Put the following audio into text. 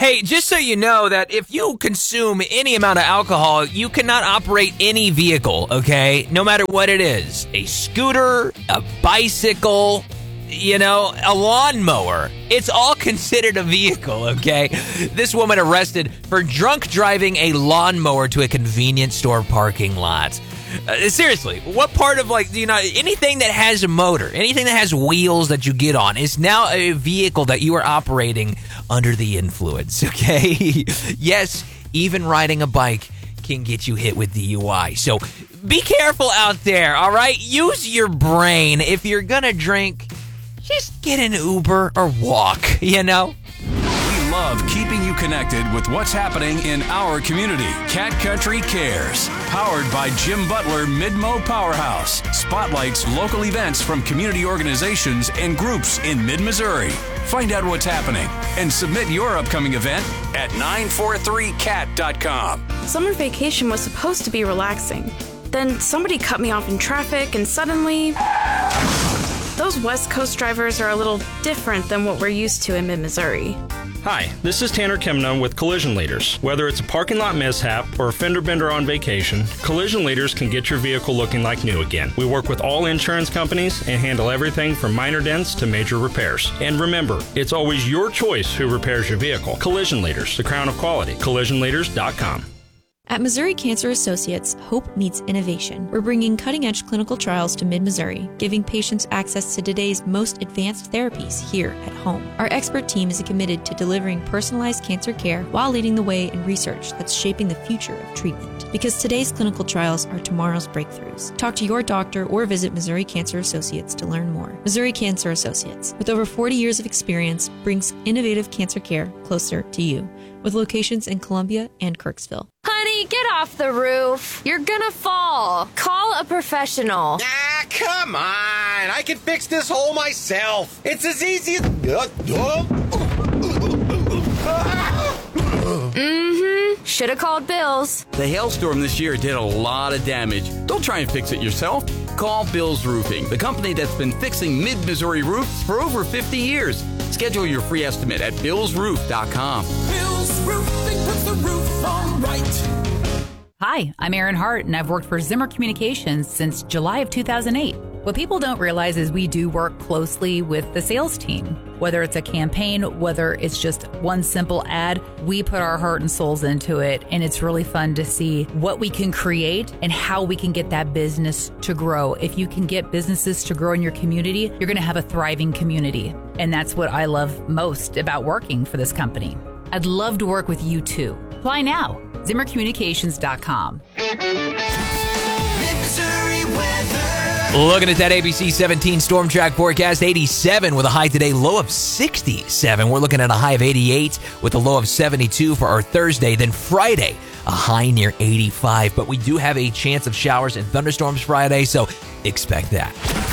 Hey, just so you know that if you consume any amount of alcohol, you cannot operate any vehicle, okay? No matter what it is. A scooter, a bicycle, a lawnmower. It's all considered a vehicle, okay? This woman arrested for drunk driving a lawnmower to a convenience store parking lot. Seriously, what part of anything that has a motor, anything that has wheels that you get on is now a vehicle that you are operating under the influence, okay? Yes, even riding a bike can get you hit with DUI. So be careful out there, all right? Use your brain. If you're gonna drink, just get an Uber or walk, We love keeping you connected with what's happening in our community. Cat Country Cares, powered by Jim Butler Mid-Mo Powerhouse, spotlights local events from community organizations and groups in mid-Missouri. Find out what's happening and submit your upcoming event at 943cat.com. Summer vacation was supposed to be relaxing. Then somebody cut me off in traffic and suddenly... Those West Coast drivers are a little different than what we're used to in mid-Missouri. Hi, this is Tanner Kimna with Collision Leaders. Whether it's a parking lot mishap or a fender bender on vacation, Collision Leaders can get your vehicle looking like new again. We work with all insurance companies and handle everything from minor dents to major repairs. And remember, it's always your choice who repairs your vehicle. Collision Leaders, the crown of quality. CollisionLeaders.com. At Missouri Cancer Associates, hope meets innovation. We're bringing cutting-edge clinical trials to mid-Missouri, giving patients access to today's most advanced therapies here at home. Our expert team is committed to delivering personalized cancer care while leading the way in research that's shaping the future of treatment. Because today's clinical trials are tomorrow's breakthroughs. Talk to your doctor or visit Missouri Cancer Associates to learn more. Missouri Cancer Associates, with over 40 years of experience, brings innovative cancer care closer to you, with locations in Columbia and Kirksville. Honey, get off the roof. You're gonna fall. Call a professional. Ah, come on. I can fix this hole myself. It's as easy as... Should've called Bill's. The hailstorm this year did a lot of damage. Don't try and fix it yourself. Call Bill's Roofing, the company that's been fixing mid-Missouri roofs for over 50 years. Schedule your free estimate at billsroof.com. Bill's Roofing puts the roof on right. Hi, I'm Erin Hart, and I've worked for Zimmer Communications since July of 2008. What people don't realize is we do work closely with the sales team. Whether it's a campaign, whether it's just one simple ad, we put our heart and souls into it, and it's really fun to see what we can create and how we can get that business to grow. If you can get businesses to grow in your community, you're going to have a thriving community, and that's what I love most about working for this company. I'd love to work with you too. Apply now. ZimmerCommunications.com. Looking at that ABC 17 Storm Track forecast, 87 with a high today, low of 67. We're looking at a high of 88 with a low of 72 for our Thursday. Then Friday, a high near 85. But we do have a chance of showers and thunderstorms Friday, so expect that.